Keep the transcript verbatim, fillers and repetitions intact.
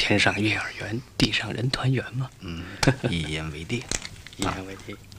天上月儿圆，地上人团圆嘛。 嗯，一言为定。 一言为定。